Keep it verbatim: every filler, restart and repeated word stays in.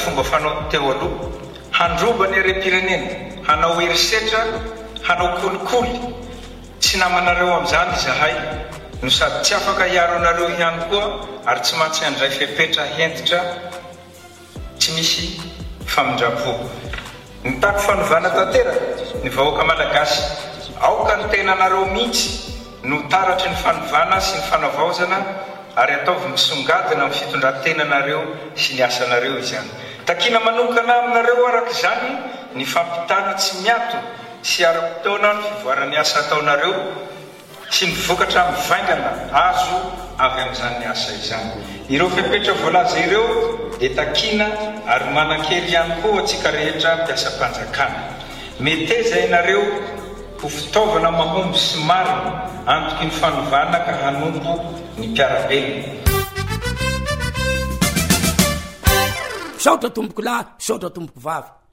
fomba fanao teo aloha handrobany irem-pirenena hanao erisetra hanao kolikoly tsy namanareo amin'izany izahay no sady tsy afaka hiaro anareo ihany koa ary tsy maintsy handray fepetra hentitra tsy misy famindrapo nitako fanovana tanteraka ny vahoaka malagasy aoka ny tenanareo mihitsy no taratry ny fanovana sy ny fanavaozana ary ataovy misongadina amin'ny fitondran-tenanareo sy ny asanareo izany takina manokana aminareo araka izany ny fampitana tsy miato sy ara-potoana ny fivoarany asa ataonareo sy ny vokatra mivaingana azo avy amin'izany asa izany ireo fepetra voalaza ireo dia takina ary manan-kery ihany koa atsika rehetra mpiasa-panjakana meteza inareo ho fitaovana mahomby sy marina antoky ny fanovana ka hanompo ny mpiarabelona saotra tomboko lahy saotra tomboko vavy